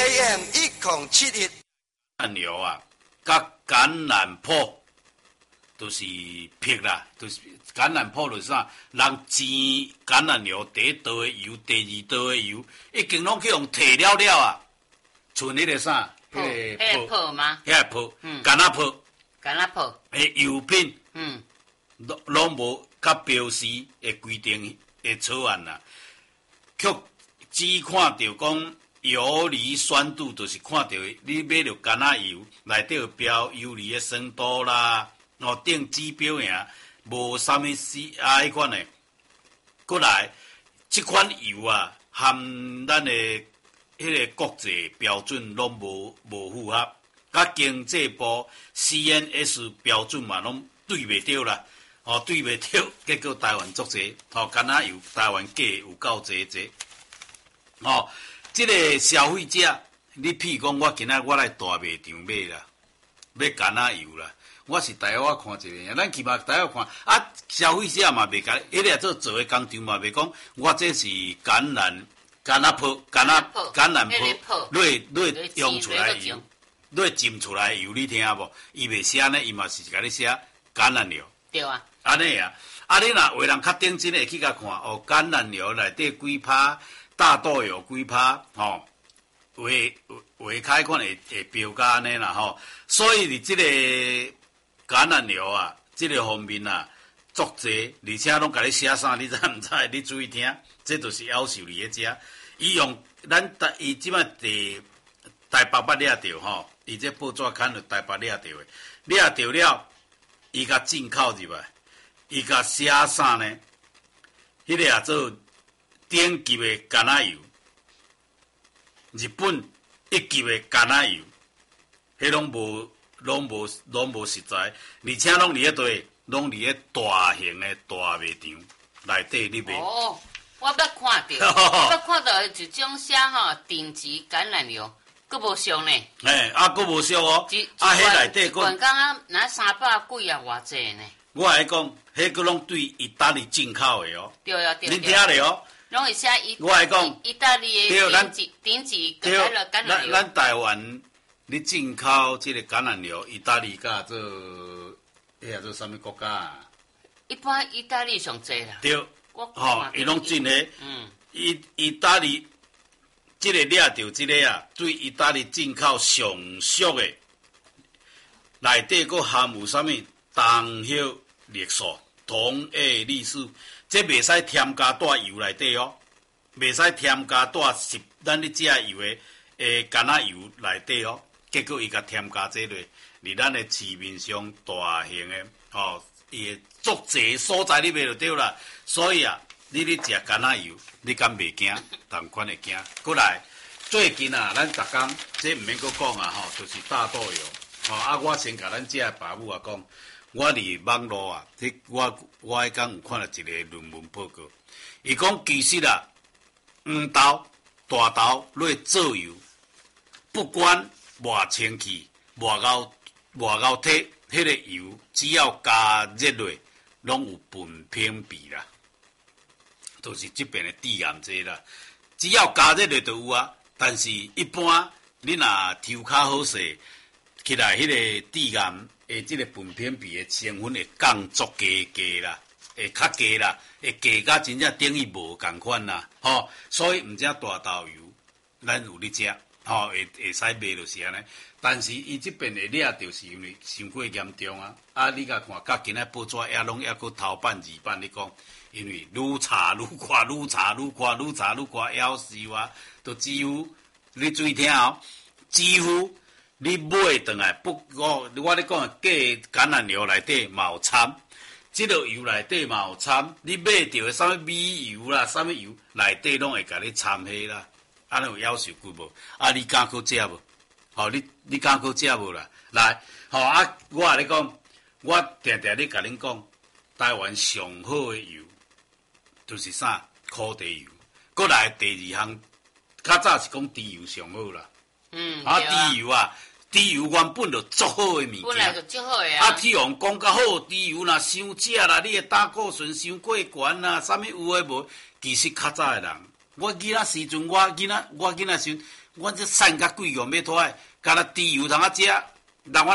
AM 1071。 橄榄油啊，甲橄榄泡都是撇啦，都是橄榄泡就是啥？人煎橄榄油第一道的油，第二道的油，已经拢去用提了了啊，剩迄个啥？ 迄个泡吗？ 迄个泡，橄榄泡， 橄榄泡， 诶，油品，拢无甲标示的规定的草案啦，却只看到讲。游离酸度就是看到你买着橄榄油内底有标游离的酸度啦，定指标呀，无啥物迄款的。过来，这款油啊，含咱的迄个国际标准拢无符合，甲经济部 CNS 标准嘛，拢对袂着啦。对袂着，结果台湾足济，橄榄油台湾价有够济。这个消费者，你譬如讲，我今仔我来大卖场买啦，买橄榄油啦，我是大约我看一下，咱起码大约看啊，消费者嘛袂甲，迄个做的工厂嘛袂讲，我这是橄榄泡，橄榄泡，你用出来油，你浸出来油，你听无？伊袂写呢，伊嘛是甲你写橄榄油。 对啊。 安尼啊，你若有人较认真的去甲看，橄榄油内底几趴？大豆有几趴，画开款会标价安尼啦，所以你这个橄榄油啊，这个方面啊，足济，而且拢甲你写啥，你知毋知？你注意听，这就是夭寿你的食。伊用伊即摆台北捌掠着伊这报纸刊就台北掠着的，掠着了，伊甲进口入来，伊甲写啥呢？迄个也做。顶级的橄榄油，日本一级的橄榄油，迄拢无实在，而且拢伫迄拢伫大型的大卖场内底你卖。 我捌看到，我捌看到一种写顶级橄榄油，佫无俗呢。 佫无俗哦。迄内底罐刚那300几啊，偌济呢？ 我来讲，迄佫拢对意大利进口的哦。 对啊， 你听咧哦。 拢会写我来讲， 意大利的顶级橄榄油。 咱台湾你进口这个橄榄油，意大利甲做做啥物国家啊？ 一般意大利上济啦。 对，伊拢进的。意大利这个掠着这个啊，对意大利进口上俗的，内底佫含有啥物东hiệu绿素、同 A 丽素。这袂使添加带油内底哦，袂使添加带是咱咧食油的橄榄油内底哦。结果伊甲添加这类，伫咱的市面上大型的伊的足济所在你买就对啦。所以啊，你咧食橄榄油，你敢袂惊？同款会惊。过来，最近啊，咱逐工这毋免阁讲啊，就是大豆油。我先甲咱这爸母啊讲。我伫网络啊，我迄天有看到一个论文报告，伊讲其实啊，黄豆、大豆落做油，不管偌清气、偌高体，迄个油只要加热落，拢有分屏比啦，都是这边的低盐剂啦。只要加热落就有啊，但是一般你若抽较好势起来，迄个低盐。这个分偏比的成分会降足低啦，会较低啦，会低甲真正等于无共款啦，所以毋只大豆油，咱有咧食，会使卖就是安尼。但是伊这边的掠就是因为伤过严重啊，你甲看，甲今仔报纸也拢还佫头版二版咧讲，因为愈查愈看，愈查愈看，愈查愈看，夭寿啊，都几乎你注意听几乎。你买回来不？我咧讲假橄榄油内底嘛有掺，这个油内底嘛有掺。你买到的啥物米油啦，啥物油内底拢会甲你掺迄啦。安尼有夭寿久无？你敢去食无？你敢去食无啦？来，我也咧讲，我定定咧甲恁讲，台湾上好的油就是啥？苦地油。过来第二项，较早是讲猪油上好啦。猪油啊。猪油原本就足好的物件， 本来就足好的啊。 譬如讲较好，猪油若伤食啦，你的胆固醇伤过悬啦，啥物有诶无？其实较早的人，我囡仔时阵，我囡仔时阵， 阮这瘦甲贵用要拖的，干那猪油通啊食，人阮